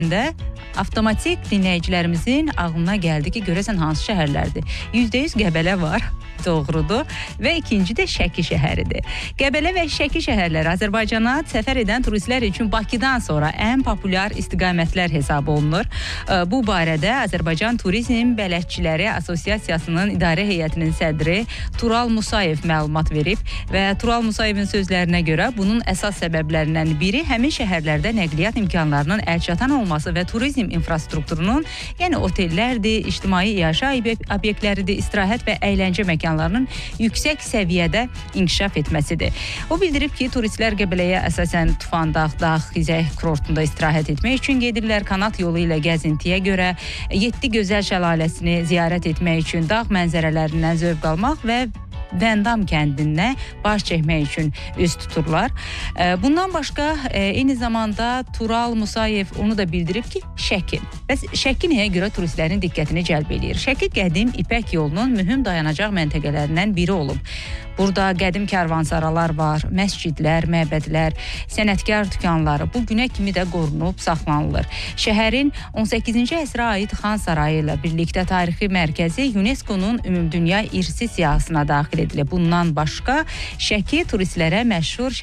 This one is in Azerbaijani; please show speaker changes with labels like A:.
A: avtomatik dinləyicilərimizin ağlına gəldi ki, görəsən hansı şəhərlərdir? %100 Qəbələ var, doğrudur və ikinci də Şəki şəhəridir. Qəbələ və Şəki şəhərləri Azərbaycana səfər edən turistlər üçün Bakıdan sonra ən populyar istiqamətlər hesab olunur. Bu barədə Azərbaycan Turizm Bələdçiləri Assosiasiyasının idarə heyətinin sədri Tural Musayev məlumat verib və Tural Musayevin sözlərinə görə bunun əsas səbəblərindən biri həmin şəhərlərdə nəqliyyat imkanlarının əlçatan olması və turizm infrastrukturunun, yəni otellərdir, ictimai yaşa obyektləridir, istirahət və əyləncə məkanlarının yüksək səviyyədə inkişaf etməsidir. O bildirib ki, turistlər Qəbələyə əsasən Tufandağ, Dağ, Xizək kurortunda istirahət etmək üçün gedirlər. Kanat yolu ilə gəzintiyə görə 7 gözəl şəlaləsini ziyarət etmək üçün, dağ mənzərələrindən zövq almaq və Vəndam kəndinə baş çəkmək üçün üz tuturlar. Bundan başqa eyni zamanda Tural Musayev onu da bildirib ki, Şəki. Bəs Şəki nəyə görə turistlərin diqqətini cəlb edir? Şəki qədim İpək yolunun mühüm dayanacaq məntəqələrindən biri olub. Burada qədim karvansaralar var, məscidlər, məbədlər, sənətkar dükanları bu günə kimi də qorunub saxlanılır. Şəhərin 18-ci əsrə aid Xan Sarayı ilə birlikdə tarixi mərkəzi UNESCO-nun Ümumdünya İrsi siyahısına daxil edilib. Bundan başqa Şəki turistlərə məşhur